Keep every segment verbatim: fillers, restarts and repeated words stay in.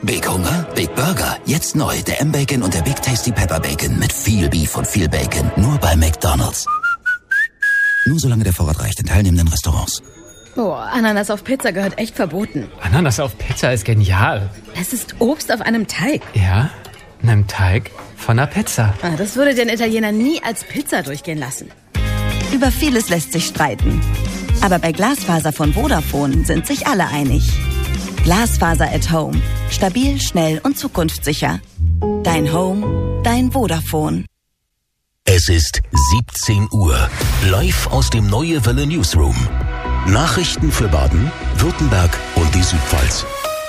Big Hunger? Big Burger. Jetzt neu. Der M-Bacon und der Big Tasty Pepper Bacon. Mit viel Beef und viel Bacon. Nur bei McDonald's. Nur solange der Vorrat reicht in teilnehmenden Restaurants. Oh, Ananas auf Pizza gehört echt verboten. Ananas auf Pizza ist genial. Es ist Obst auf einem Teig. Ja, in einem Teig von einer Pizza. Ah, das würde den Italiener nie als Pizza durchgehen lassen. Über vieles lässt sich streiten. Aber bei Glasfaser von Vodafone sind sich alle einig. Glasfaser at Home. Stabil, schnell und zukunftssicher. Dein Home, dein Vodafone. Es ist siebzehn Uhr. Live aus dem Neue Welle Newsroom. Nachrichten für Baden, Württemberg und die Südpfalz.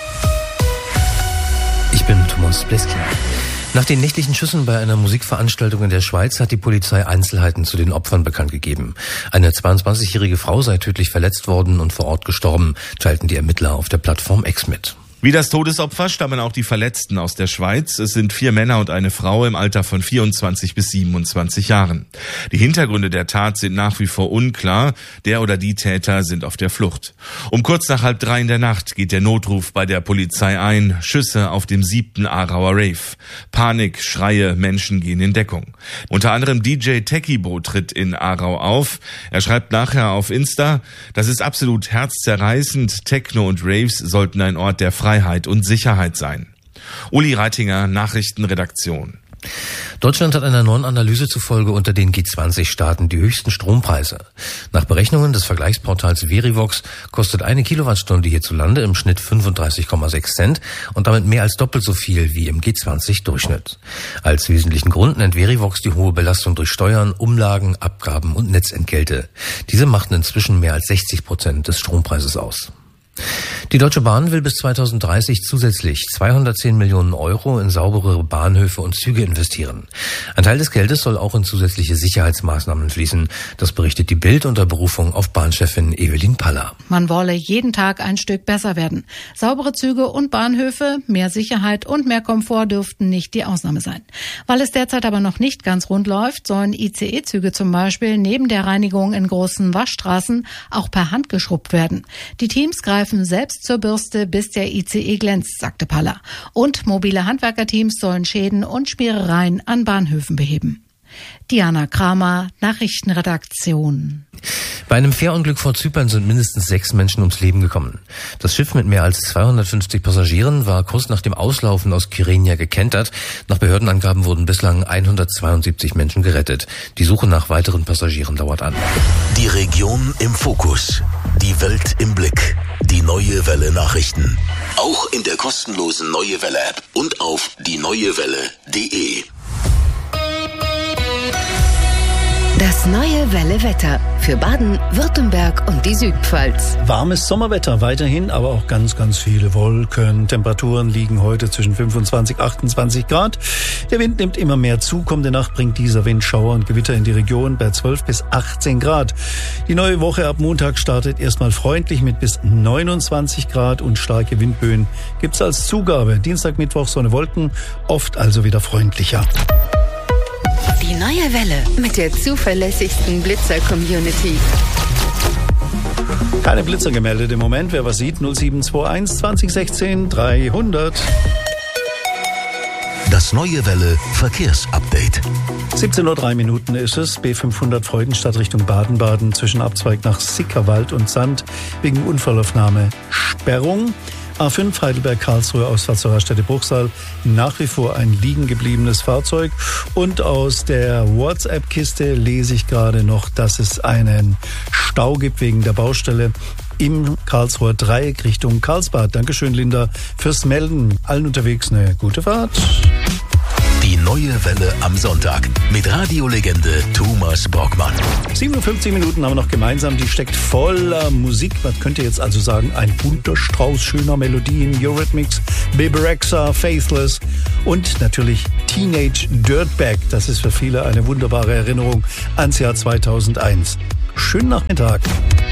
Ich bin Thomas Bleski. Nach den nächtlichen Schüssen bei einer Musikveranstaltung in der Schweiz hat die Polizei Einzelheiten zu den Opfern bekannt gegeben. Eine zweiundzwanzigjährige Frau sei tödlich verletzt worden und vor Ort gestorben, teilten die Ermittler auf der Plattform X mit. Wie das Todesopfer stammen auch die Verletzten aus der Schweiz. Es sind vier Männer und eine Frau im Alter von vierundzwanzig bis siebenundzwanzig Jahren. Die Hintergründe der Tat sind nach wie vor unklar. Der oder die Täter sind auf der Flucht. Um kurz nach halb drei in der Nacht geht der Notruf bei der Polizei ein. Schüsse auf dem siebten Aarauer Rave. Panik, Schreie, Menschen gehen in Deckung. Unter anderem D J Techibo tritt in Aarau auf. Er schreibt nachher auf Insta, das ist absolut herzzerreißend. Techno und Raves sollten ein Ort der Freiheit und Sicherheit sein. Uli Reitinger, Nachrichtenredaktion. Deutschland hat einer neuen Analyse zufolge unter den G zwanzig Staaten die höchsten Strompreise. Nach Berechnungen des Vergleichsportals Verivox kostet eine Kilowattstunde hierzulande im Schnitt fünfunddreißig Komma sechs Cent und damit mehr als doppelt so viel wie im G zwanzig Durchschnitt. Als wesentlichen Grund nennt Verivox die hohe Belastung durch Steuern, Umlagen, Abgaben und Netzentgelte. Diese machten inzwischen mehr als sechzig Prozent des Strompreises aus. Die Deutsche Bahn will bis zweitausenddreißig zusätzlich zweihundertzehn Millionen Euro in saubere Bahnhöfe und Züge investieren. Ein Teil des Geldes soll auch in zusätzliche Sicherheitsmaßnahmen fließen. Das berichtet die Bild unter Berufung auf Bahnchefin Evelyn Paller. Man wolle jeden Tag ein Stück besser werden. Saubere Züge und Bahnhöfe, mehr Sicherheit und mehr Komfort dürften nicht die Ausnahme sein. Weil es derzeit aber noch nicht ganz rund läuft, sollen I C E-Züge zum Beispiel neben der Reinigung in großen Waschstraßen auch per Hand geschrubbt werden. Die Teams greifen selbst zur Bürste, bis der I C E glänzt, sagte Paller. Und mobile Handwerkerteams sollen Schäden und Schmierereien an Bahnhöfen beheben. Diana Kramer, Nachrichtenredaktion. Bei einem Fährunglück vor Zypern sind mindestens sechs Menschen ums Leben gekommen. Das Schiff mit mehr als zweihundertfünfzig Passagieren war kurz nach dem Auslaufen aus Kyrenia gekentert. Nach Behördenangaben wurden bislang hundertzweiundsiebzig Menschen gerettet. Die Suche nach weiteren Passagieren dauert an. Die Region im Fokus. Die Welt im Blick. Die Neue Welle Nachrichten. Auch in der kostenlosen Neue Welle App und auf die neue welle punkt de. Das Neue Welle Wetter für Baden, Württemberg und die Südpfalz. Warmes Sommerwetter weiterhin, aber auch ganz, ganz viele Wolken. Temperaturen liegen heute zwischen fünfundzwanzig, achtundzwanzig Grad. Der Wind nimmt immer mehr zu. Kommende Nacht bringt dieser Wind Schauer und Gewitter in die Region bei zwölf bis achtzehn Grad. Die neue Woche ab Montag startet erstmal freundlich mit bis neunundzwanzig Grad und starke Windböen gibt's als Zugabe. Dienstag, Mittwoch Sonne, Wolken, oft also wieder freundlicher. Die Neue Welle mit der zuverlässigsten Blitzer-Community. Keine Blitzer gemeldet im Moment. Wer was sieht, null sieben zwei eins zwanzig sechzehn dreihundert. Das Neue Welle Verkehrsupdate. siebzehn Uhr drei Minuten ist es. B fünfhundert Freudenstadt Richtung Baden-Baden zwischen Abzweig nach Sickerwald und Sand wegen Unfallaufnahme Sperrung. A fünf Heidelberg-Karlsruhe Ausfahrt zur Raststätte Bruchsal, nach wie vor ein liegen gebliebenes Fahrzeug. Und aus der WhatsApp-Kiste lese ich gerade noch, dass es einen Stau gibt wegen der Baustelle im Karlsruher Dreieck Richtung Karlsbad. Dankeschön, Linda, fürs Melden. Allen unterwegs eine gute Fahrt. Die Neue Welle am Sonntag mit Radiolegende Thomas Brockmann. siebenundfünfzig Minuten haben wir noch gemeinsam. Die steckt voller Musik. Man könnte jetzt also sagen, ein bunter Strauß schöner Melodien. Eurythmics, Bebe Rexha, Faithless und natürlich Teenage Dirtbag. Das ist für viele eine wunderbare Erinnerung ans Jahr zweitausendeins. Schönen Nachmittag.